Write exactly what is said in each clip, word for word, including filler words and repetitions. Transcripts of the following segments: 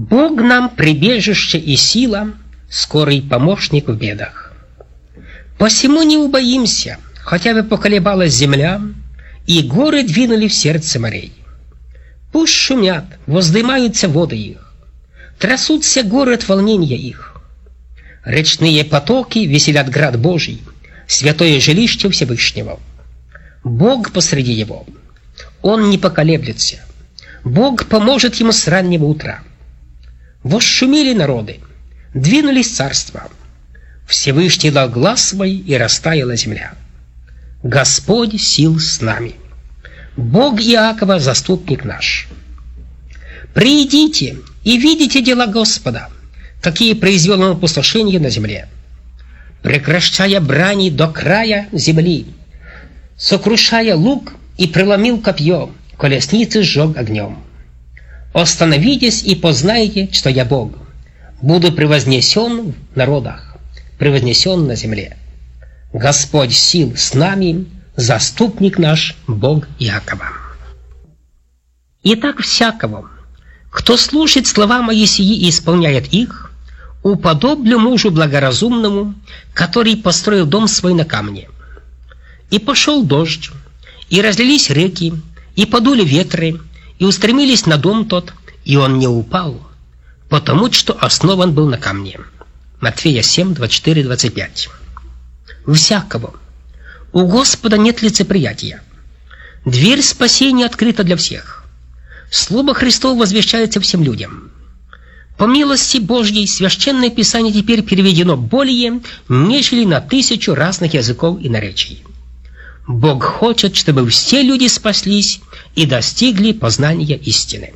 Бог нам прибежище и сила, скорый помощник в бедах. Посему не убоимся, хотя бы поколебалась земля, и горы двинули в сердце морей. Пусть шумят, воздымаются воды их, трясутся горы от волнения их. Речные потоки веселят град Божий, святое жилище Всевышнего. Бог посреди его, он не поколеблется. Бог поможет ему с раннего утра. Восшумели народы, двинулись царства. Всевышний дал глас свой, и растаяла земля. Господь сил с нами. Бог Иакова заступник наш. Придите и видите дела Господа, какие произвел он опустошения на земле, прекращая брани до края земли, сокрушая лук и преломил копье, колесницы сжег огнем. Остановитесь и познайте, что я Бог. Буду превознесен в народах, превознесен на земле. Господь сил с нами, заступник наш, Бог Иакова. Итак, всякого, кто слушает слова мои сии и исполняет их, уподоблю мужу благоразумному, который построил дом свой на камне. И пошел дождь, и разлились реки, и подули ветры, и устремились на дом тот, и он не упал, потому что основан был на камне. Матфея семь, двадцать четыре, двадцать пять. Всякого. У Господа нет лицеприятия. Дверь спасения открыта для всех. Слово Христово возвещается всем людям. По милости Божьей Священное Писание теперь переведено более, нежели на тысячу разных языков и наречий. Бог хочет, чтобы все люди спаслись и достигли познания истины.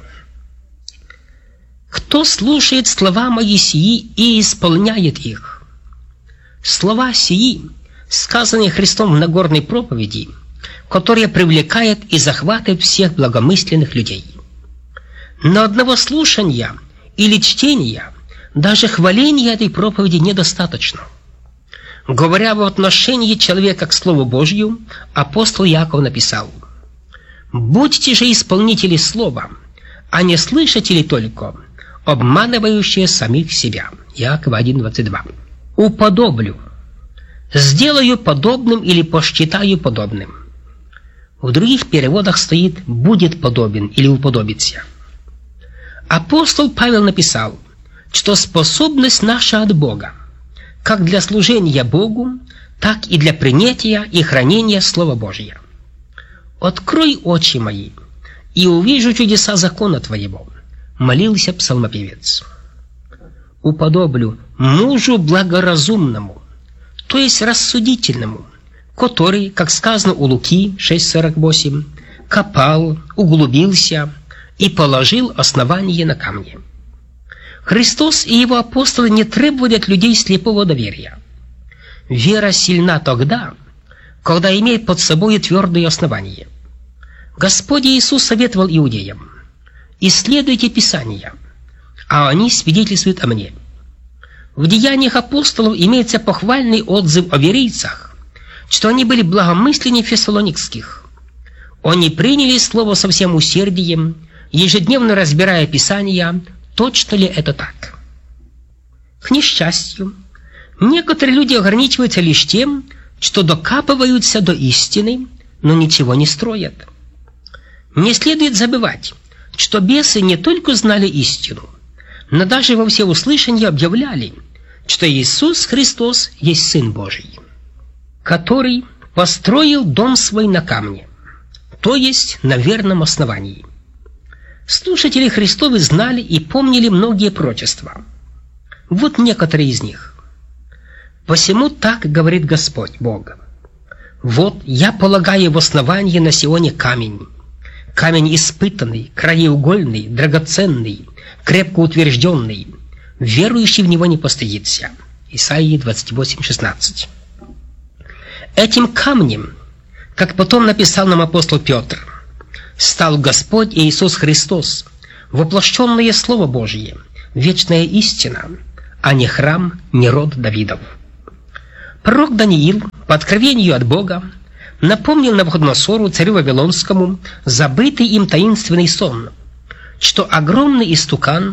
Кто слушает слова мои сии и исполняет их? Слова сии, сказанные Христом в Нагорной проповеди, которая привлекает и захватывает всех благомысленных людей. Но одного слушания или чтения, даже хваления этой проповеди недостаточно. Говоря в отношении человека к Слову Божью, апостол Иаков написал: «Будьте же исполнители Слова, а не слышатели только, обманывающие самих себя». Иаков один, двадцать два. «Уподоблю, сделаю подобным или посчитаю подобным». В других переводах стоит «будет подобен» или «уподобится». Апостол Павел написал, что способность наша от Бога, как для служения Богу, так и для принятия и хранения Слова Божия. «Открой очи мои, и увижу чудеса закона Твоего», молился псалмопевец. «Уподоблю мужу благоразумному», то есть рассудительному, который, как сказано у Луки шесть сорок восемь, копал, углубился и положил основание на камне. Христос и его апостолы не требовали от людей слепого доверия. Вера сильна тогда, когда имеет под собой твердое основание. Господь Иисус советовал иудеям: «Исследуйте Писания, а они свидетельствуют о мне». В деяниях апостолов имеется похвальный отзыв о верийцах, что они были благомысленнее фессалоникских. Они приняли слово со всем усердием, ежедневно разбирая Писания, точно ли это так. К несчастью, некоторые люди ограничиваются лишь тем, что докапываются до истины, но ничего не строят. Не следует забывать, что бесы не только знали истину, но даже во всеуслышание объявляли, что Иисус Христос есть Сын Божий, который построил дом свой на камне, то есть на верном основании. Слушатели Христовы знали и помнили многие пророчества. Вот некоторые из них. «Посему так говорит Господь Бог: вот я полагаю в основании на Сионе камень, камень испытанный, краеугольный, драгоценный, крепко утвержденный, верующий в него не постыдится». Исайя двадцать восемь шестнадцать. Этим камнем, как потом написал нам апостол Петр, стал Господь Иисус Христос, воплощенное Слово Божие, вечная истина, а не храм, не род Давидов. Пророк Даниил, по откровению от Бога, напомнил Навуходоносору, царю Вавилонскому, забытый им таинственный сон, что огромный истукан,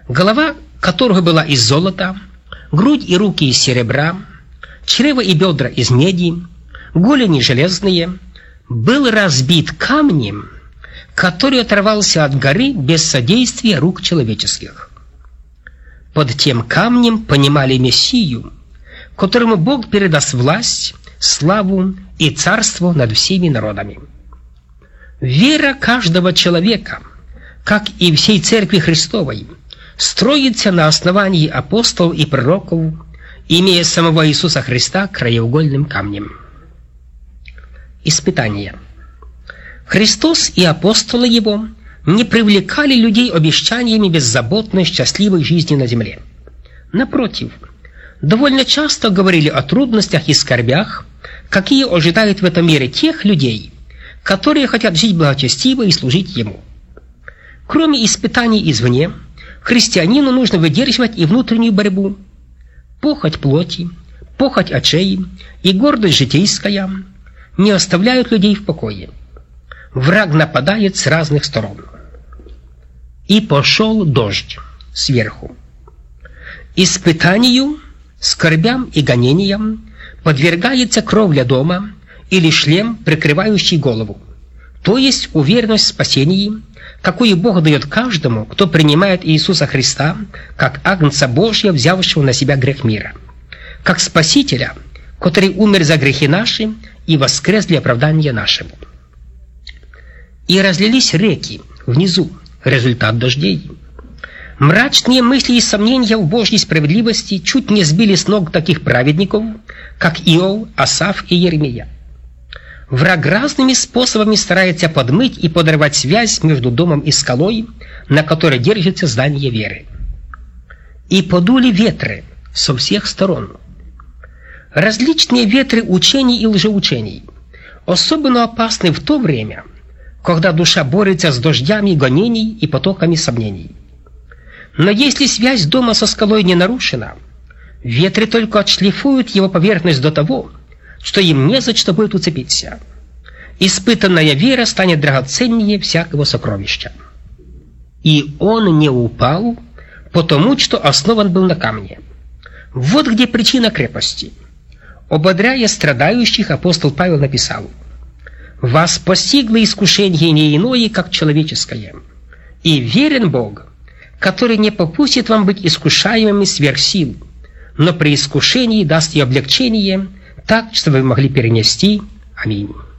голова которого была из золота, грудь и руки из серебра, чрево и бедра из меди, голени железные, был разбит камнем, который оторвался от горы без содействия рук человеческих. Под тем камнем понимали Мессию, которому Бог передаст власть, славу и царство над всеми народами. Вера каждого человека, как и всей Церкви Христовой, строится на основании апостолов и пророков, имея самого Иисуса Христа краеугольным камнем. Испытание. Христос и апостолы Его не привлекали людей обещаниями беззаботной, счастливой жизни на земле. Напротив, довольно часто говорили о трудностях и скорбях, какие ожидают в этом мире тех людей, которые хотят жить благочестиво и служить Ему. Кроме испытаний извне, христианину нужно выдерживать и внутреннюю борьбу. Похоть плоти, похоть очей и гордость житейская не оставляют людей в покое. Враг нападает с разных сторон. «И пошел дождь сверху». Испытанию, скорбям и гонениям подвергается кровля дома или шлем, прикрывающий голову, то есть уверенность в спасении, какую Бог дает каждому, кто принимает Иисуса Христа как Агнца Божия, взявшего на себя грех мира, как Спасителя, который умер за грехи наши и воскрес для оправдания нашего. И разлились реки внизу, результат дождей. Мрачные мысли и сомнения в Божьей справедливости чуть не сбили с ног таких праведников, как Иов, Асаф и Еремия. Враг разными способами старается подмыть и подорвать связь между домом и скалой, на которой держится здание веры. И подули ветры со всех сторон. Различные ветры учений и лжеучений особенно опасны в то время, когда душа борется с дождями гонений и потоками сомнений. Но если связь дома со скалой не нарушена, ветры только отшлифуют его поверхность до того, что им не за что будет уцепиться. Испытанная вера станет драгоценнее всякого сокровища. И он не упал, потому что основан был на камне. Вот где причина крепости. Ободряя страдающих, апостол Павел написал: «Вас постигло искушение не иное, как человеческое, и верен Бог, который не попустит вам быть искушаемыми сверх сил, но при искушении даст и облегчение, так, чтобы вы могли перенести. Аминь».